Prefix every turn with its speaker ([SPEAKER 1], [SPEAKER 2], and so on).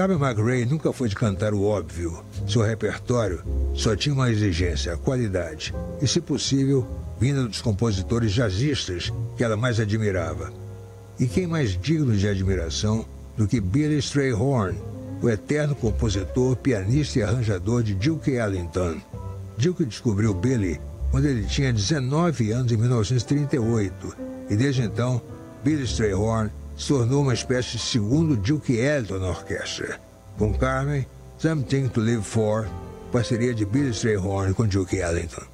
[SPEAKER 1] Carmen McRae nunca foi de cantar o óbvio. Seu repertório só tinha uma exigência, a qualidade. E, se possível, vinda dos compositores jazzistas que ela mais admirava. E quem mais digno de admiração do que Billy Strayhorn, o eterno compositor, pianista e arranjador de Duke Ellington. Duke descobriu Billy quando ele tinha 19 anos em 1938, e desde então, Billy Strayhorn se tornou uma espécie de segundo Duke Ellington na orquestra. Com Carmen, Something to Live For, parceria de Billy Strayhorn com Duke Ellington.